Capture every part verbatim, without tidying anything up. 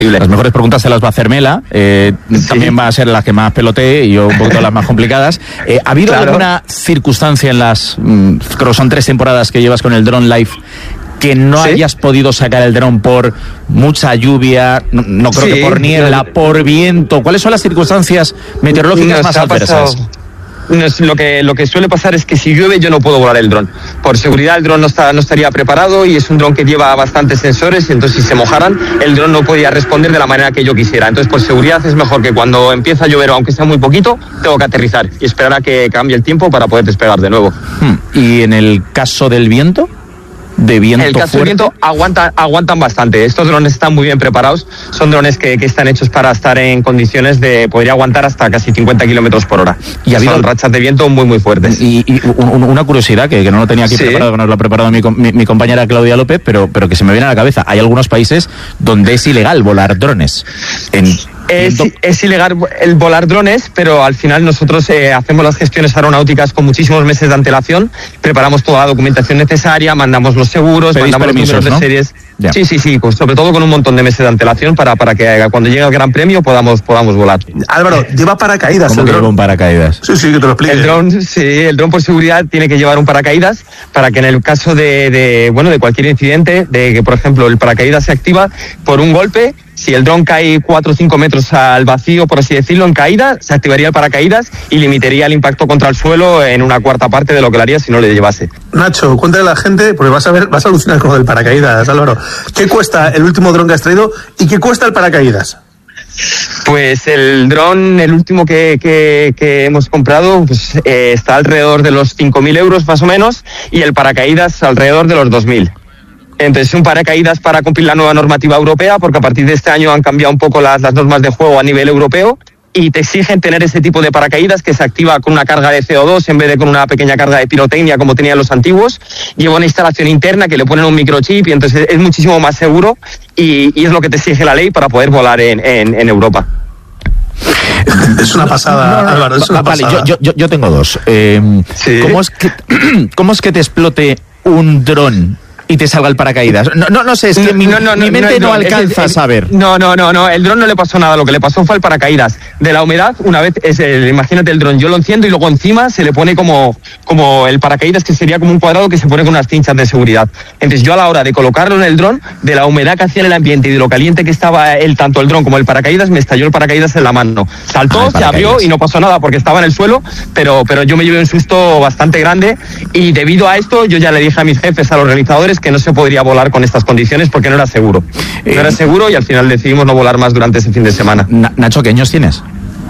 Las mejores preguntas se las va a hacer Mela, eh, sí. También va a ser la que más pelotee y yo un poquito las más complicadas. Eh, ¿Ha habido claro. alguna circunstancia en las, mmm, creo que son tres temporadas que llevas con el Drone Life, que no ¿Sí? hayas podido sacar el dron por mucha lluvia, no, no creo sí, que por niebla, no, por viento? ¿Cuáles son las circunstancias meteorológicas más adversas? Lo que, lo que suele pasar es que si llueve yo no puedo volar el dron. Por seguridad el dron no, está, no estaría preparado y es un dron que lleva bastantes sensores y entonces si se mojaran el dron no podía responder de la manera que yo quisiera. Entonces por seguridad es mejor que cuando empieza a llover, aunque sea muy poquito, tengo que aterrizar y esperar a que cambie el tiempo para poder despegar de nuevo. Hmm. ¿Y en el caso del viento? De viento el caso del viento aguanta, aguantan bastante. Estos drones están muy bien preparados. Son drones que, que están hechos para estar en condiciones de podría aguantar hasta casi cincuenta kilómetros por hora. Y ha habido son rachas de viento muy muy fuertes. Y, y un, una curiosidad que, que no lo tenía aquí sí. preparado, que nos lo ha preparado mi, mi, mi compañera Claudia López, pero, pero que se me viene a la cabeza. Hay algunos países donde es ilegal volar drones. En Es, es ilegal el volar drones, pero al final nosotros eh, hacemos las gestiones aeronáuticas con muchísimos meses de antelación, preparamos toda la documentación necesaria, mandamos los seguros, Pedís mandamos permisos, los números ¿no? de series. Ya. Sí, sí, sí, sobre todo con un montón de meses de antelación para, para que cuando llegue el Gran Premio podamos, podamos volar. Álvaro, lleva paracaídas. ¿Cómo el que dron? lleva un paracaídas? Sí, sí, que te lo explique. El dron, sí, el dron por seguridad tiene que llevar un paracaídas para que en el caso de, de, bueno, de cualquier incidente, de que por ejemplo el paracaídas se activa por un golpe. Si el dron cae cuatro o cinco metros al vacío, por así decirlo, en caída, se activaría el paracaídas y limitaría el impacto contra el suelo en una cuarta parte de lo que lo haría si no le llevase. Nacho, cuéntale a la gente, porque vas a ver, vas a alucinar con el paracaídas, Álvaro. ¿Qué cuesta el último dron que has traído y qué cuesta el paracaídas? Pues el dron, el último que, que, que hemos comprado, pues, eh, está alrededor de los cinco mil euros más o menos y el paracaídas alrededor de los dos mil. Entonces, un paracaídas para cumplir la nueva normativa europea, porque a partir de este año han cambiado un poco las, las normas de juego a nivel europeo y te exigen tener ese tipo de paracaídas que se activa con una carga de C O dos en vez de con una pequeña carga de pirotecnia como tenían los antiguos. Lleva una instalación interna que le ponen un microchip y entonces es muchísimo más seguro y, y es lo que te exige la ley para poder volar en, en, en Europa. Es una pasada, no, no, Álvaro, es una vale, pasada. Yo, yo, yo tengo dos. Eh, ¿Sí? ¿cómo, es que, ¿Cómo es que te explote un dron y te salga el paracaídas? No, no, no sé, es que mi, no, no, mi mente no, no, no alcanza el, el, a saber. No, no, no, no, el dron no le pasó nada, lo que le pasó fue el paracaídas. De la humedad, una vez, es el, imagínate el dron, yo lo enciendo y luego encima se le pone como, como el paracaídas, que sería como un cuadrado que se pone con unas cinchas de seguridad. Entonces yo a la hora de colocarlo en el dron, de la humedad que hacía en el ambiente y de lo caliente que estaba el, tanto el dron como el paracaídas, me estalló el paracaídas en la mano. Saltó, ah, se abrió y no pasó nada porque estaba en el suelo, pero, pero yo me llevé un susto bastante grande y debido a esto yo ya le dije a mis jefes, a los realizadores, que no se podría volar con estas condiciones porque no era seguro. No era seguro y al final decidimos no volar más durante ese fin de semana. Nacho, ¿qué años tienes?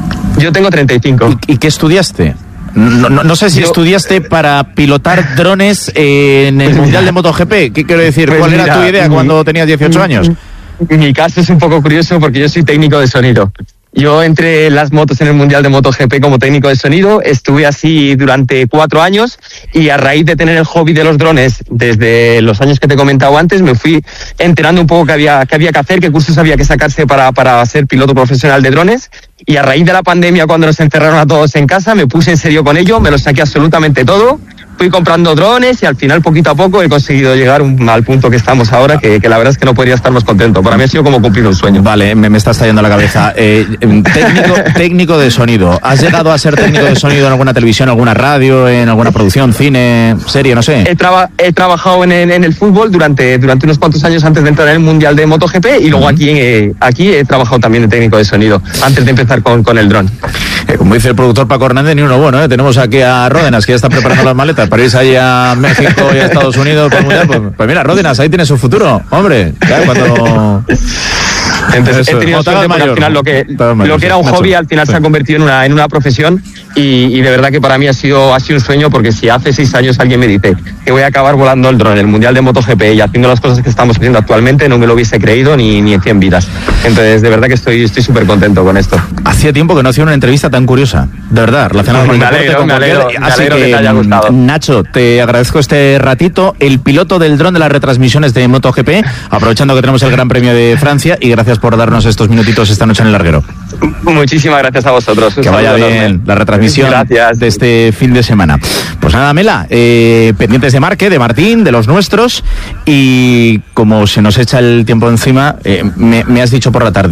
Yo tengo treinta y cinco. ¿Y, y qué estudiaste? No, no, no sé si Yo, estudiaste para pilotar drones en el Mundial de MotoGP. ¿Qué quiero decir? Pues ¿Cuál mira, era tu idea mi, cuando tenías dieciocho años? Mi caso es un poco curioso porque yo soy técnico de sonido. Yo entré en las motos en el Mundial de MotoGP como técnico de sonido, estuve así durante cuatro años y a raíz de tener el hobby de los drones desde los años que te he comentado antes, me fui enterando un poco qué había, qué había que hacer, qué cursos había que sacarse para, para ser piloto profesional de drones. Y a raíz de la pandemia, cuando nos encerraron a todos en casa, me puse en serio con ello, me lo saqué absolutamente todo. Fui comprando drones y al final, poquito a poco, he conseguido llegar un, al punto que estamos ahora, que, que la verdad es que no podría estar más contento. Para mí ha sido como cumplir un sueño. Vale, me, me está estallando la cabeza. Eh, técnico, técnico de sonido. ¿Has llegado a ser técnico de sonido en alguna televisión, alguna radio, en alguna producción, cine, serie, no sé? He, traba, he trabajado en el, en el fútbol durante, durante unos cuantos años antes de entrar en el Mundial de MotoGP y luego uh-huh. aquí, eh, aquí he trabajado también de técnico de sonido, antes de empezar con, con el dron. Eh, como dice el productor Paco Hernández, ni uno bueno, ¿eh? Tenemos aquí a Ródenas, que ya está preparando las maletas para irse allí a México y a Estados Unidos para el Mundial. Pues, pues mira, Ródenas, ahí tiene su futuro, hombre. ¿Sabes? Cuando... Entonces he tenido suerte porque al final lo que, lo que era un hobby al final se ha convertido en una, en una profesión y, y de verdad que para mí ha sido, ha sido un sueño porque si hace seis años alguien me dice que voy a acabar volando el dron en el Mundial de MotoGP y haciendo las cosas que estamos haciendo actualmente no me lo hubiese creído ni, ni en cien vidas. Entonces de verdad que estoy estoy súper contento con esto. Hacía tiempo que no hacía una entrevista tan curiosa, de verdad, relacionada con el deporte. Alegro, me alegro, me Así alegro que, que te haya gustado. Nacho, te agradezco este ratito. El piloto del dron de las retransmisiones de MotoGP, aprovechando que tenemos el Gran Premio de Francia y gracias por darnos estos minutitos esta noche en el larguero. Muchísimas gracias a vosotros. Un que vaya bien enorme. la retransmisión Gracias. de este fin de semana. Pues nada, Mela, eh, pendientes de Marque, de Martín, de los nuestros, y como se nos echa el tiempo encima, eh, me, me has dicho por la tarde